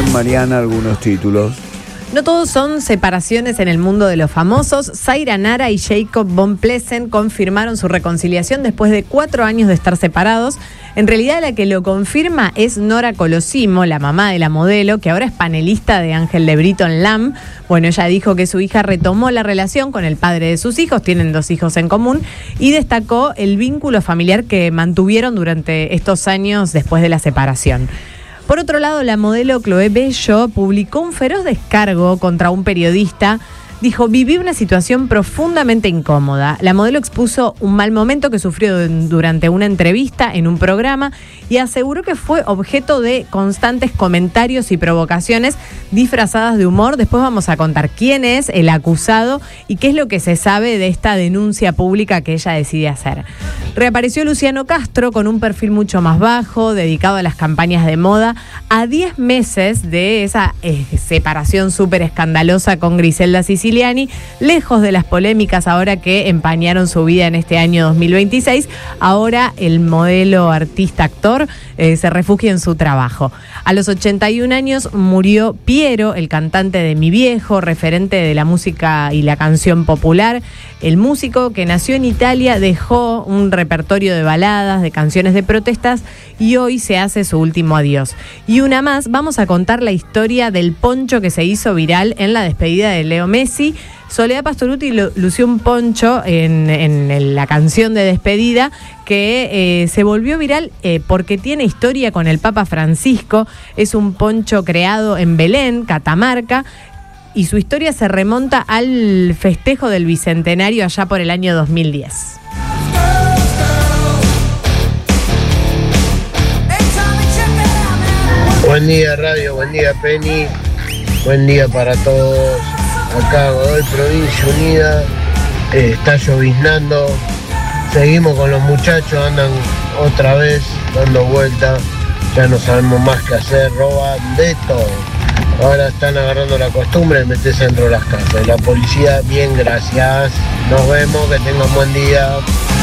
Mariana, algunos títulos. No todos son separaciones en el mundo de los famosos. Zaira Nara y Jacob von Plessen confirmaron su reconciliación después de 4 años de estar separados. En realidad la que lo confirma es Nora Colosimo, la mamá de la modelo, que ahora es panelista de Ángel de Brito en LAM. Bueno, ella dijo que su hija retomó la relación con el padre de sus hijos, tienen 2 hijos en común, y destacó el vínculo familiar que mantuvieron durante estos años después de la separación. Por otro lado, la modelo Chloé Bello publicó un feroz descargo contra un periodista. Dijo: viví una situación profundamente incómoda. La modelo expuso un mal momento que sufrió durante una entrevista en un programa y aseguró que fue objeto de constantes comentarios y provocaciones disfrazadas de humor. Después vamos a contar quién es el acusado y qué es lo que se sabe de esta denuncia pública que ella decide hacer. Reapareció Luciano Castro con un perfil mucho más bajo, dedicado a las campañas de moda, a 10 meses de esa separación súper escandalosa con Griselda Siciliani, lejos de las polémicas ahora que empañaron su vida en este año 2026. Ahora el modelo artista-actor se refugia en su trabajo. A los 81 años murió Piero, el cantante de Mi Viejo, referente de la música y la canción popular. El músico, que nació en Italia, dejó un repertorio de baladas, de canciones de protestas, y hoy se hace su último adiós. Y una más, vamos a contar la historia del poncho que se hizo viral en la despedida de Leo Messi. Soledad Pastorutti lució un poncho en la canción de despedida que se volvió viral porque tiene historia con el Papa Francisco. Es un poncho creado en Belén, Catamarca, y su historia se remonta al festejo del Bicentenario allá por el año 2010. Buen día Radio, buen día Penny, buen día para todos. Acá Godoy, Provincia Unida, está lloviznando, seguimos con los muchachos, andan otra vez dando vueltas, ya no sabemos más qué hacer, roban de todo. Ahora están agarrando la costumbre de meterse dentro de las casas. La policía, bien, gracias. Nos vemos, que tengan buen día.